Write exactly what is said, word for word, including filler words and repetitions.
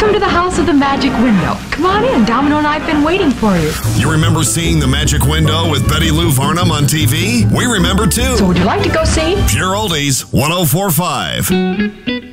Welcome to the House of the Magic Window. Come on in. Domino and I have been waiting for you. You remember seeing The Magic Window with Betty Lou Varnum on T V? We remember too. So would you like to go see? Pure Oldies, one oh four point five.